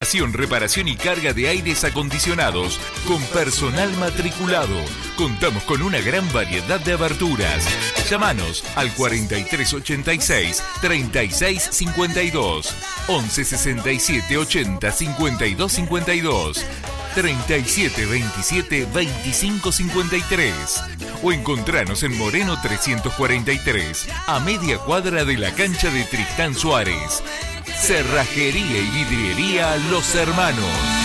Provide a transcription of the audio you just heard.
instalación, reparación y carga de aires acondicionados con personal matriculado. Contamos con una gran variedad de aberturas. Llámanos al 4386 3652, 11 67 80 52 52, 37 27 25 53 o encontranos en Moreno 343, a media cuadra de la cancha de Tristán Suárez. Cerrajería y vidriería Los Hermanos.